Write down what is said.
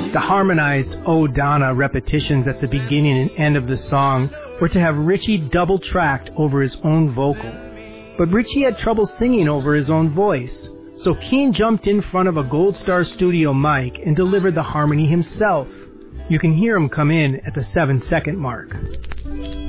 The harmonized "Oh Donna" repetitions at the beginning and end of the song were to have Richie double-tracked over his own vocal. But Richie had trouble singing over his own voice, so Keane jumped in front of a Gold Star studio mic and delivered the harmony himself. You can hear him come in at the 7-second mark.